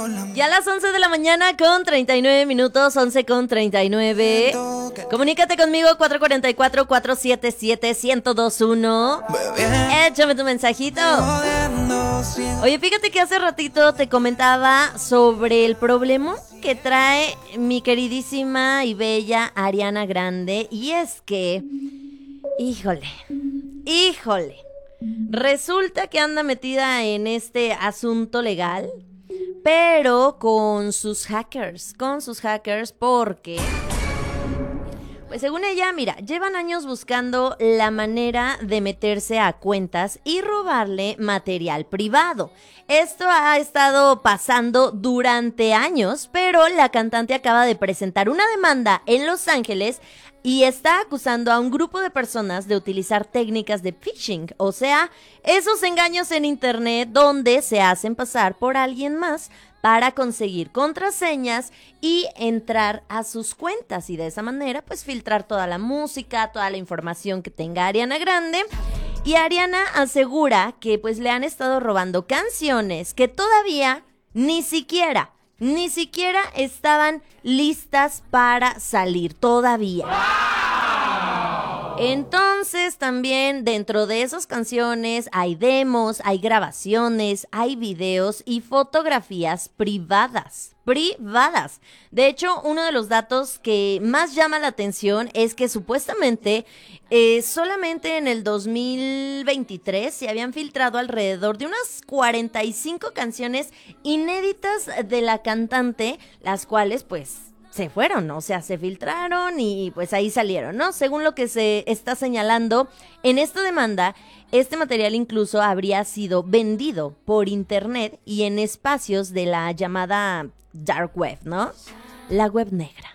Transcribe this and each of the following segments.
Ya a las 11 de la mañana con 39 minutos, 11 con 39. Comunícate conmigo 444-477-1021. Échame tu mensajito. Oye, fíjate que hace ratito te comentaba sobre el problema que trae mi queridísima y bella Ariana Grande. Y es que, híjole, resulta que anda metida en este asunto legal, pero con sus hackers, porque, pues según ella, mira, llevan años buscando la manera de meterse a cuentas y robarle material privado. Esto ha estado pasando durante años, pero la cantante acaba de presentar una demanda en Los Ángeles y está acusando a un grupo de personas de utilizar técnicas de phishing, o sea, esos engaños en internet donde se hacen pasar por alguien más para conseguir contraseñas y entrar a sus cuentas y de esa manera pues filtrar toda la música, toda la información que tenga Ariana Grande. Y Ariana asegura que pues le han estado robando canciones que todavía ni siquiera estaban listas para salir todavía. Entonces también dentro de esas canciones hay demos, hay grabaciones, hay videos y fotografías privadas. De hecho, uno de los datos que más llama la atención es que supuestamente solamente en el 2023 se habían filtrado alrededor de unas 45 canciones inéditas de la cantante, las cuales pues se fueron, o sea, se filtraron y pues ahí salieron, ¿no? Según lo que se está señalando en esta demanda, este material incluso habría sido vendido por internet y en espacios de la llamada dark web, ¿no? La web negra.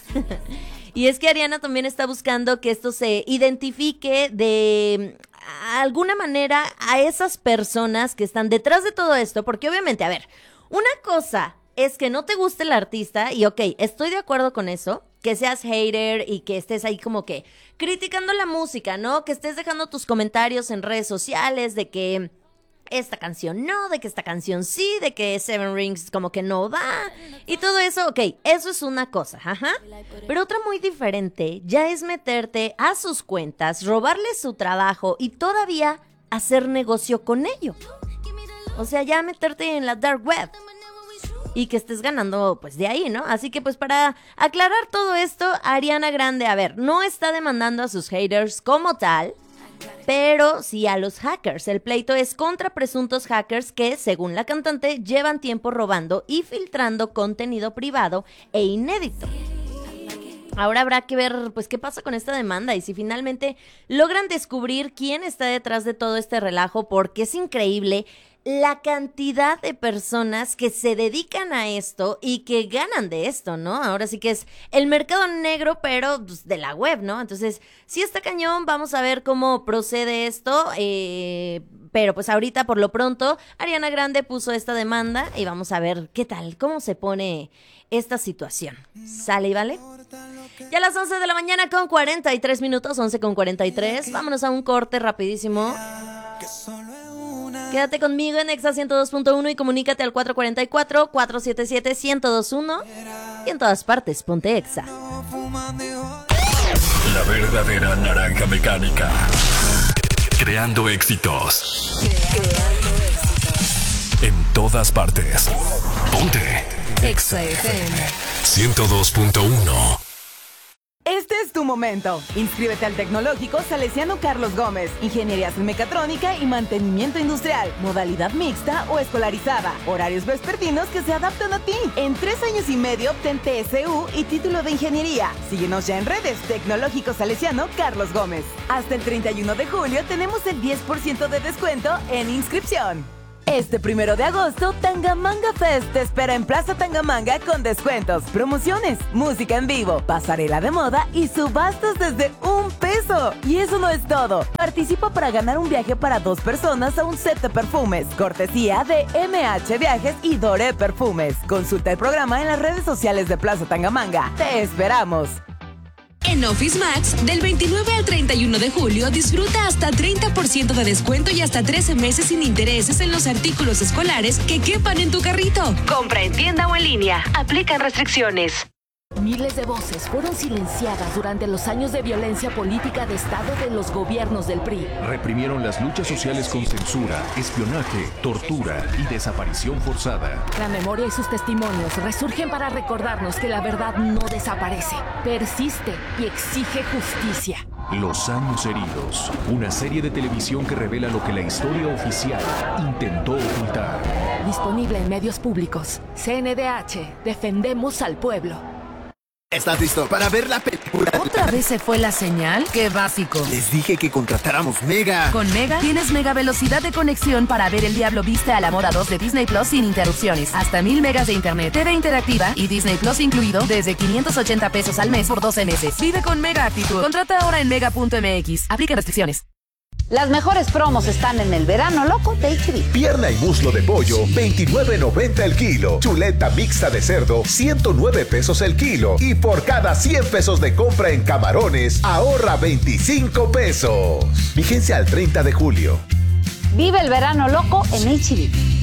Y es que Ariana también está buscando que esto se identifique de alguna manera a esas personas que están detrás de todo esto, porque obviamente, a ver, una cosa es que no te guste el artista y ok, estoy de acuerdo con eso, que seas hater y que estés ahí como que criticando la música, ¿no? Que estés dejando tus comentarios en redes sociales de que esta canción no, de que esta canción sí, de que Seven Rings como que no va y todo eso, ok, eso es una cosa, ajá. Pero otra muy diferente ya es meterte a sus cuentas, robarle su trabajo y todavía hacer negocio con ello. O sea, ya meterte en la dark web y que estés ganando pues de ahí, ¿no? Así que pues para aclarar todo esto, Ariana Grande, a ver, no está demandando a sus haters como tal, pero sí a los hackers. El pleito es contra presuntos hackers que, según la cantante, llevan tiempo robando y filtrando contenido privado e inédito. Ahora habrá que ver pues qué pasa con esta demanda y si finalmente logran descubrir quién está detrás de todo este relajo, porque es increíble la cantidad de personas que se dedican a esto y que ganan de esto, ¿no? Ahora sí que es el mercado negro, pero pues, de la web, ¿no? Entonces, sí está cañón, vamos a ver cómo procede esto, pero pues ahorita por lo pronto Ariana Grande puso esta demanda y vamos a ver qué tal, cómo se pone esta situación. ¿Sale y vale? Ya a las 11 de la mañana con 43 minutos, 11 con 43, vámonos a un corte rapidísimo. Quédate conmigo en Exa 102.1 y comunícate al 444-477-1021 y en todas partes ponte Exa. La verdadera naranja mecánica. Creando éxitos. En todas partes. Ponte Exa FM 102.1. Este es tu momento. Inscríbete al Tecnológico Salesiano Carlos Gómez. Ingenierías en mecatrónica y mantenimiento industrial. Modalidad mixta o escolarizada. Horarios vespertinos que se adaptan a ti. En 3 años y medio obtén TSU y título de ingeniería. Síguenos ya en redes. Tecnológico Salesiano Carlos Gómez. Hasta el 31 de julio tenemos el 10% de descuento en inscripción. Este 1 de agosto, Tangamanga Fest te espera en Plaza Tangamanga con descuentos, promociones, música en vivo, pasarela de moda y subastas desde $1. Y eso no es todo. Participa para ganar un viaje para 2 personas a un set de perfumes, cortesía de MH Viajes y Doré Perfumes. Consulta el programa en las redes sociales de Plaza Tangamanga. ¡Te esperamos! En Office Max, del 29 al 31 de julio, disfruta hasta 30% de descuento y hasta 13 meses sin intereses en los artículos escolares que quepan en tu carrito. Compra en tienda o en línea. Aplican restricciones. Miles de voces fueron silenciadas durante los años de violencia política de Estado de los gobiernos del PRI. Reprimieron las luchas sociales con censura, espionaje, tortura y desaparición forzada. La memoria y sus testimonios resurgen para recordarnos que la verdad no desaparece, persiste y exige justicia. Los años heridos, una serie de televisión que revela lo que la historia oficial intentó ocultar. Disponible en medios públicos. CNDH, defendemos al pueblo. ¿Estás listo para ver la película? ¿Otra vez se fue la señal? ¡Qué básico! Les dije que contratáramos Mega. Con Mega tienes mega velocidad de conexión para ver El Diablo Viste a la Moda 2 de Disney Plus sin interrupciones. Hasta 1000 megas de internet, TV interactiva y Disney Plus incluido desde 580 pesos al mes por 12 meses. Vive con Mega Actitud. Contrata ahora en mega.mx. Aplica restricciones. Las mejores promos están en el verano loco de HB. Pierna y muslo de pollo, $29.90 el kilo. Chuleta mixta de cerdo, $109 el kilo. Y por cada 100 pesos de compra en camarones, ahorra 25 pesos. Vigencia al 30 de julio. Vive el verano loco en HB.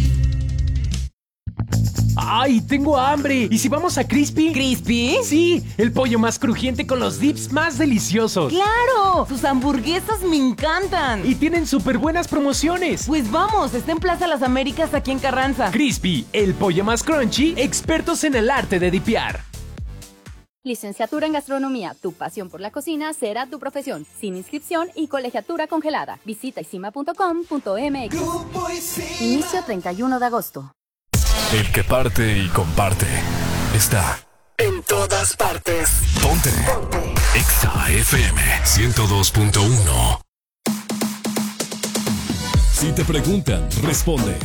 ¡Ay, tengo hambre! ¿Y si vamos a Crispy? ¿Crispy? Sí, el pollo más crujiente con los dips más deliciosos. ¡Claro! Sus hamburguesas me encantan. Y tienen súper buenas promociones. Pues vamos, está en Plaza Las Américas aquí en Carranza. Crispy, el pollo más crunchy, expertos en el arte de dipear. Licenciatura en Gastronomía, tu pasión por la cocina será tu profesión. Sin inscripción y colegiatura congelada. Visita isima.com.mx. Inicio 31 de agosto. El que parte y comparte está En todas partes. Ponte. Exa FM 102.1. Si te preguntan, responde.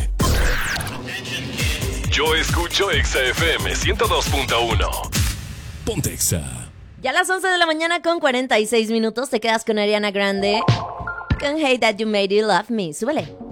Yo escucho Exa FM 102.1. Ponte Exa. Ya a las 11 de la mañana con 46 minutos te quedas con Ariana Grande con Hey That You Made You Love Me. Súbele.